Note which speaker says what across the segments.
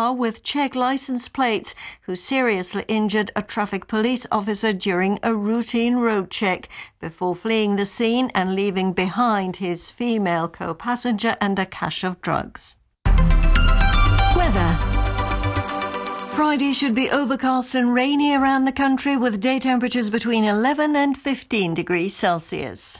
Speaker 1: car with Czech license plates who seriously injured a traffic police officer during a routine road check before fleeing the scene and leaving behind his female co-passenger and a cache of drugs. Weather. Friday should be overcast and rainy around the country with day temperatures between 11 and 15 degrees Celsius.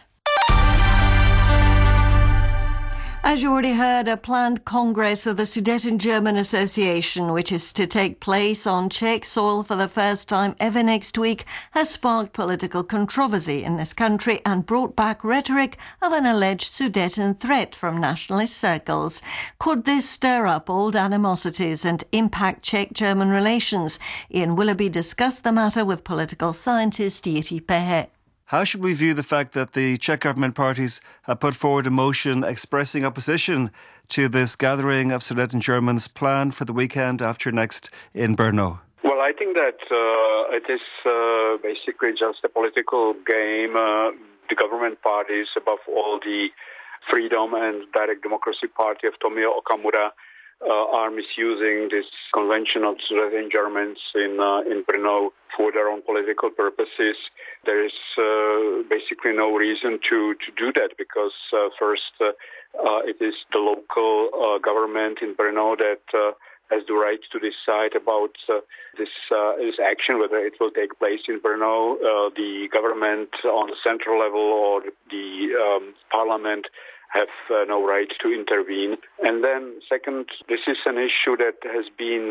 Speaker 1: As you already heard, a planned Congress of the Sudeten-German Association, which is to take place on Czech soil for the first time ever next week, has sparked political controversy in this country and brought back rhetoric of an alleged Sudeten threat from nationalist circles. Could this stir up old animosities and impact Czech-German relations? Ian Willoughby discussed the matter with political scientist Jiří Pehe.
Speaker 2: How should we view the fact that the Czech government parties have put forward a motion expressing opposition to this gathering of Sudeten Germans planned for the weekend after next in Brno?
Speaker 3: Well, I think that it is basically just a political game. The government parties, above all the Freedom and Direct Democracy Party of Tomio Okamura, are misusing this convention of Sudeten Germans in Brno for their own political purposes. There is basically no reason to do that because first it is the local government in Brno that has the right to decide about this action, whether it will take place in Brno. The government on the central level or the parliament have no right to intervene. And then second, this is an issue that has been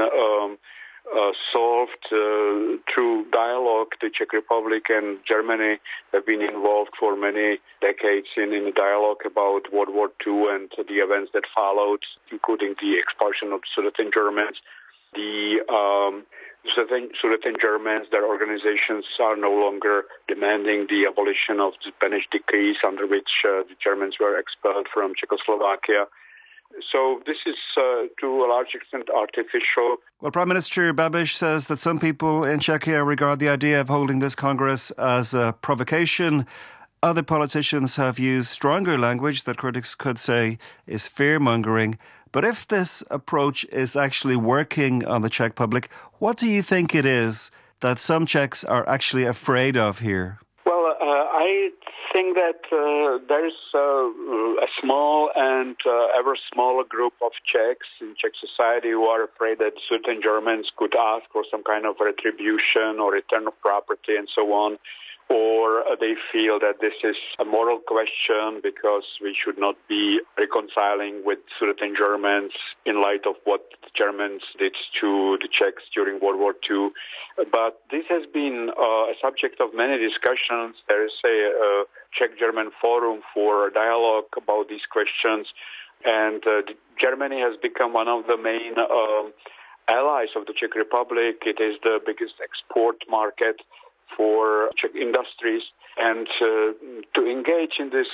Speaker 3: solved through dialogue. The Czech Republic and Germany have been involved for many decades in the dialogue about World War II and the events that followed, including the expulsion of Sudeten Germans. The Sudeten Germans, their organizations are no longer demanding the abolition of the Spanish decrees under which the Germans were expelled from Czechoslovakia. So this is, to a large extent, artificial.
Speaker 2: Well, Prime Minister Babiš says that some people in Czechia regard the idea of holding this Congress as a provocation. Other politicians have used stronger language that critics could say is fear-mongering. But if this approach is actually working on the Czech public, what do you think it is that some Czechs are actually afraid of here?
Speaker 3: Well, I think that there is a small and ever smaller group of Czechs in Czech society who are afraid that certain Germans could ask for some kind of retribution or return of property and so on. Or they feel that this is a moral question because we should not be reconciling with certain Germans in light of what the Germans did to the Czechs during World War II. But this has been a subject of many discussions. There is a Czech-German forum for dialogue about these questions. And Germany has become one of the main allies of the Czech Republic. It is the biggest export market for Czech industries, and to engage in this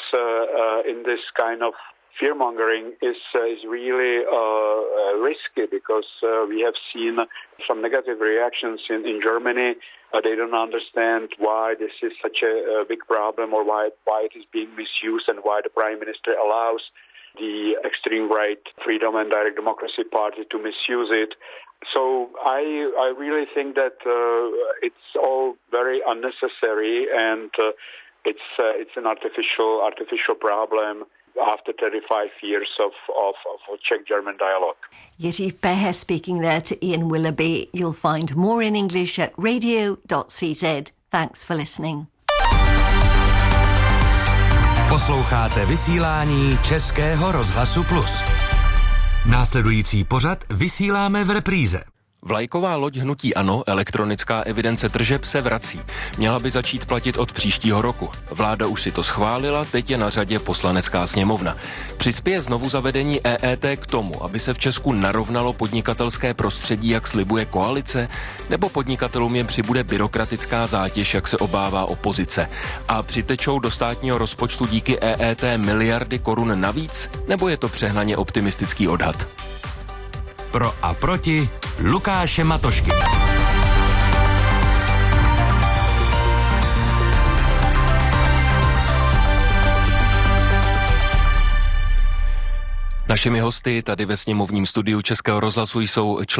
Speaker 3: kind of fear-mongering is really risky because we have seen some negative reactions in Germany. They don't understand why this is such a big problem or why it is being misused and why the Prime Minister allows the extreme right Freedom and Direct Democracy Party to misuse it. So I really think that it's all very unnecessary and it's an artificial problem after 35 years of Czech-German dialogue.
Speaker 1: Jiří Pehe speaking there to Ian Willoughby. You'll find more in English at radio.cz. Thanks for listening.
Speaker 4: Posloucháte vysílání Českého rozhlasu Plus. Následující pořad vysíláme v repríze.
Speaker 5: Vlajková loď hnutí ANO, elektronická evidence tržeb, se vrací. Měla by začít platit od příštího roku. Vláda už si to schválila, teď je na řadě Poslanecká sněmovna. Přispěje znovu zavedení EET k tomu, aby se v Česku narovnalo podnikatelské prostředí, jak slibuje koalice, nebo podnikatelům jen přibude byrokratická zátěž, jak se obává opozice. A přitečou do státního rozpočtu díky EET miliardy korun navíc, nebo je to přehnaně optimistický odhad?
Speaker 4: Pro a proti Lukáše Matošky.
Speaker 5: Našimi hosty tady ve sněmovním studiu Českého rozhlasu jsou